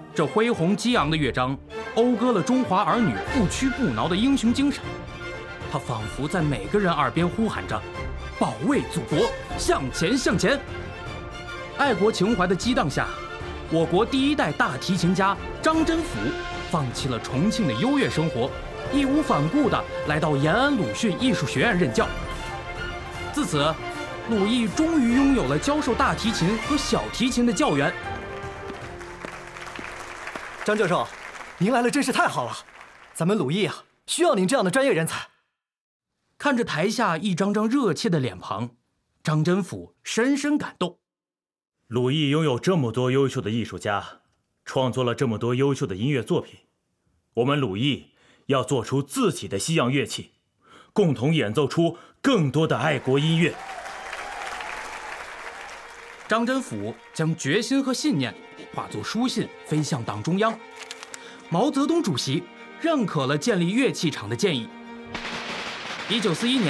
这恢宏激昂的乐章，讴歌了中华儿女不屈不挠的英雄精神。它仿佛在每个人耳边呼喊着：“保卫祖国，向前向前！”爱国情怀的激荡下，我国第一代大提琴家张真甫放弃了重庆的优越生活，义无反顾地来到延安鲁迅艺术学院任教。自此，鲁艺终于拥有了教授大提琴和小提琴的教员。 张教授，您来了真是太好了，咱们鲁艺啊，需要您这样的专业人才。 看着台下一张张热切的脸庞，张真甫深深感动。 鲁艺拥有这么多优秀的艺术家，创作了这么多优秀的音乐作品，我们鲁艺要做出自己的西洋乐器，共同演奏出更多的爱国音乐。 张真甫将决心和信念化作书信飞向党中央，毛泽东主席认可了建立乐器厂的建议。1941年